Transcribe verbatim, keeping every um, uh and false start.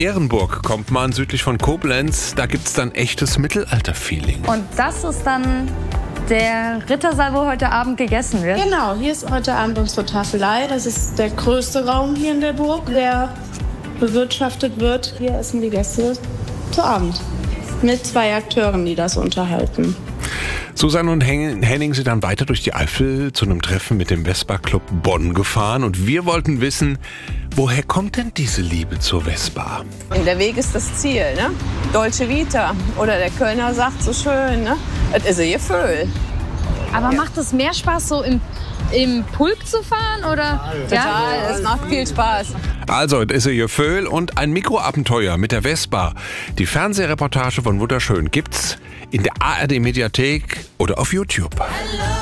Ehrenburg kommt man südlich von Koblenz, da gibt's dann echtes Mittelalter-Feeling. Und das ist dann der Rittersaal, wo heute Abend gegessen wird? Genau, hier ist heute Abend unsere Tafelei. Das ist der größte Raum hier in der Burg, der bewirtschaftet wird. Hier essen die Gäste zu Abend mit zwei Akteuren, die das unterhalten. Susanne und Henning sind dann weiter durch die Eifel zu einem Treffen mit dem Vespa Club Bonn gefahren und wir wollten wissen, woher kommt denn diese Liebe zur Vespa? Der Weg ist das Ziel, ne? Dolce Vita. Oder der Kölner sagt so schön, ne? Es ist ein Gefühl. Aber macht es mehr Spaß, so im, im Pulk zu fahren? Oder? Total, es macht viel Spaß. Also, es ist ein Gefühl und ein Mikroabenteuer mit der Vespa. Die Fernsehreportage von Wunderschön gibt's in der A R D Mediathek oder auf YouTube.